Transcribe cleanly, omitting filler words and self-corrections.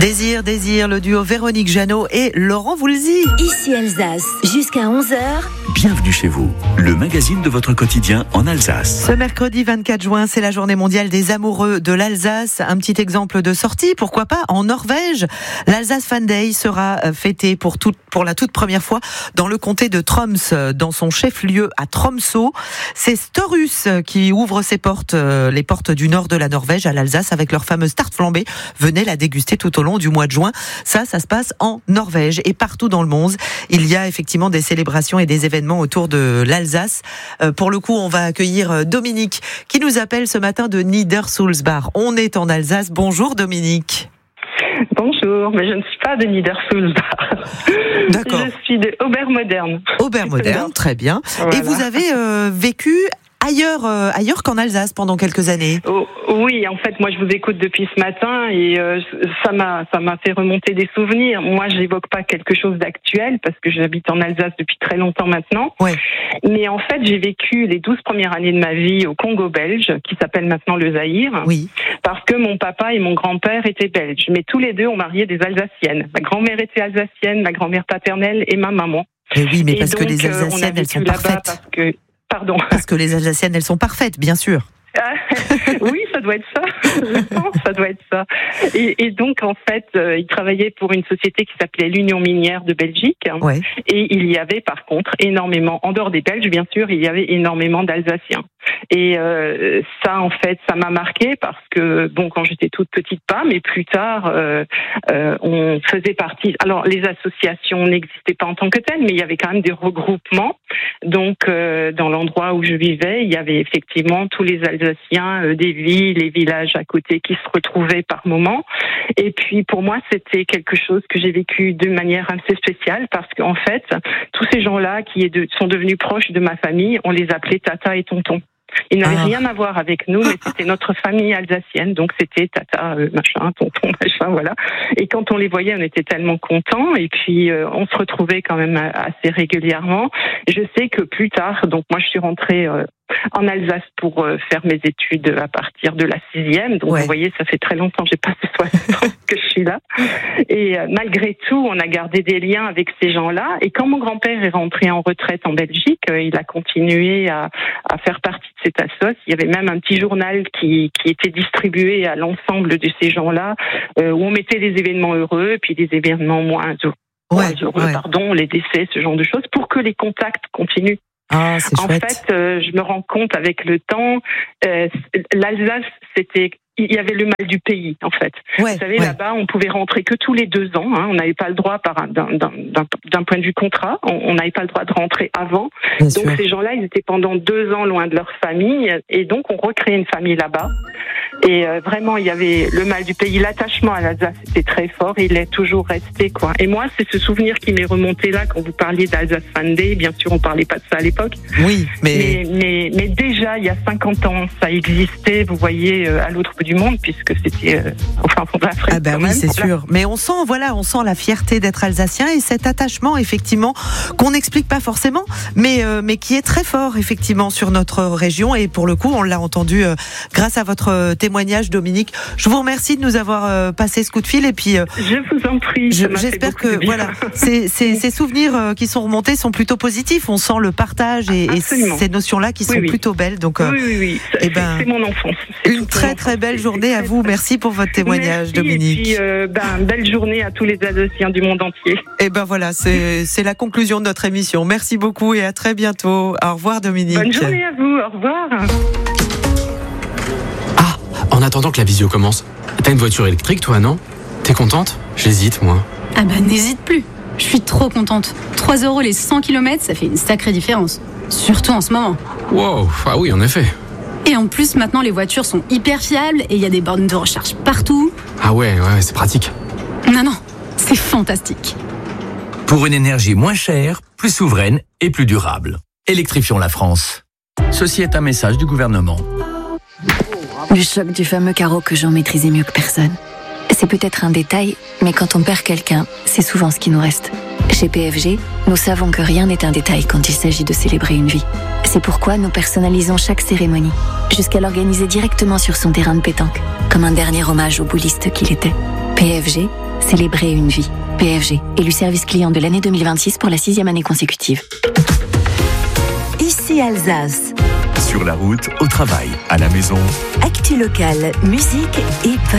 Désir, le duo Véronique Jeannot et Laurent Voulzy. Ici Alsace, jusqu'à 11h. Bienvenue chez vous, le magazine de votre quotidien en Alsace. Ce mercredi 24 juin, c'est la journée mondiale des amoureux de l'Alsace. Un petit exemple de sortie, pourquoi pas, en Norvège. L'Alsace Fan Day sera fêté pour la toute première fois dans le comté de Troms, dans son chef-lieu à Tromsø. C'est Storhus qui ouvre ses portes, les portes du nord de la Norvège à l'Alsace avec leur fameuse tarte flambée. Venez la déguster tout au long du mois de juin. Ça se passe en Norvège et partout dans le monde. Il y a effectivement des célébrations et des événements autour de l'Alsace. Pour le coup, on va accueillir Dominique qui nous appelle ce matin de Niedersulzbach. On est en Alsace. Bonjour Dominique. Bonjour, mais je ne suis pas de Niedersulzbach. D'accord. Je suis de Obermodern. Obermodern, très bien. Voilà. Et vous avez vécu ailleurs qu'en Alsace pendant quelques années. Oui, en fait, moi je vous écoute depuis ce matin et ça m'a fait remonter des souvenirs. Moi, j'évoque pas quelque chose d'actuel parce que j'habite en Alsace depuis très longtemps maintenant. Ouais. Mais en fait, j'ai vécu les 12 premières années de ma vie au Congo belge, qui s'appelle maintenant le Zaïre. Oui. Parce que mon papa et mon grand-père étaient belges. Mais tous les deux ont marié des Alsaciennes. Ma grand-mère était alsacienne, ma grand-mère paternelle et ma maman. Et oui, mais parce que les Alsaciennes, elles sont parfaites. Parce que les Alsaciennes, elles sont parfaites, bien sûr. Oui, ça doit être ça. Je pense, ça doit être ça. Et donc, en fait, il travaillait pour une société qui s'appelait l'Union minière de Belgique. Ouais. Et il y avait, par contre, énormément, en dehors des Belges, bien sûr, il y avait énormément d'Alsaciens. Et ça, en fait, ça m'a marqué parce que, bon, quand j'étais toute petite, pas, mais plus tard, on faisait partie. Alors, les associations n'existaient pas en tant que telles, mais il y avait quand même des regroupements. Donc, dans l'endroit où je vivais, il y avait effectivement tous les Alsaciens des villes et villages à côté qui se retrouvaient par moments. Et puis, pour moi, c'était quelque chose que j'ai vécu de manière assez spéciale parce qu'en fait, tous ces gens-là qui sont devenus proches de ma famille, on les appelait tata et tonton. Ils n'avaient rien à voir avec nous, mais c'était notre famille alsacienne, donc c'était tata, machin, tonton, machin, voilà. Et quand on les voyait, on était tellement contents, et puis on se retrouvait quand même assez régulièrement. Je sais que plus tard, donc moi je suis rentrée en Alsace pour faire mes études à partir de la 6e. Donc, Vous voyez, ça fait très longtemps, j'ai passé 60 ans que je suis là. Et malgré tout, on a gardé des liens avec ces gens-là. Et quand mon grand-père est rentré en retraite en Belgique, il a continué à faire partie de cette assoce. Il y avait même un petit journal qui était distribué à l'ensemble de ces gens-là, où on mettait des événements heureux, puis des événements moins heureux, les décès, ce genre de choses, pour que les contacts continuent. Ah, c'est chouette. En fait, je me rends compte avec le temps, l'Alsace, il y avait le mal du pays, en fait. Vous savez, là-bas, on pouvait rentrer que tous les 2 ans. On n'avait pas le droit, d'un point de vue contrat, on n'avait pas le droit de rentrer avant. Bien donc, sûr. Ces gens-là, ils étaient pendant 2 ans loin de leur famille. Et donc, on recréait une famille là-bas. Et vraiment, il y avait le mal du pays. L'attachement à l'Alsace était très fort. Il est toujours resté, quoi. Et moi, c'est ce souvenir qui m'est remonté là quand vous parliez d'Alsace Fan Day. Bien sûr, on parlait pas de ça à l'époque. Oui, mais déjà, il y a 50 ans, ça existait, vous voyez, à l'autre bout du monde, puisque c'était au fin fond de l'Afrique. Ah ben oui, c'est sûr. Mais on sent la fierté d'être alsacien et cet attachement, effectivement, qu'on n'explique pas forcément, mais qui est très fort, effectivement, sur notre région. Et pour le coup, on l'a entendu grâce à votre témoignage, Dominique. Je vous remercie de nous avoir passé ce coup de fil. Et puis, je vous en prie. J'espère que ces souvenirs qui sont remontés sont plutôt positifs. On sent le partage et ces notions-là qui sont plutôt belles. Donc, oui. C'est mon enfance. Une très très belle journée à vous. Merci pour votre témoignage, Dominique. Et puis, belle journée à tous les Alsaciens du monde entier. Et ben voilà, c'est la conclusion de notre émission. Merci beaucoup et à très bientôt. Au revoir, Dominique. Bonne journée à vous. Au revoir. Ah, en attendant que la visio commence, t'as une voiture électrique, toi, non? T'es contente? J'hésite, moi. Ah bah n'hésite plus. Je suis trop contente. 3 € les 100 km, ça fait une sacrée différence. Surtout en ce moment. Wow, ah oui, en effet. Et en plus, maintenant, les voitures sont hyper fiables et il y a des bornes de recharge partout. Ah ouais, c'est pratique. Non, c'est fantastique. Pour une énergie moins chère, plus souveraine et plus durable. Électrifions la France. Ceci est un message du gouvernement. Le choc du fameux carreau que Jean maîtrisait mieux que personne. C'est peut-être un détail, mais quand on perd quelqu'un, c'est souvent ce qui nous reste. Chez PFG, nous savons que rien n'est un détail quand il s'agit de célébrer une vie. C'est pourquoi nous personnalisons chaque cérémonie, jusqu'à l'organiser directement sur son terrain de pétanque, comme un dernier hommage au bouliste qu'il était. PFG, Célébrer une vie. PFG, élu service client de l'année 2026 pour la 6e année consécutive. Ici Alsace. Sur la route, au travail, à la maison. Actu locale, musique et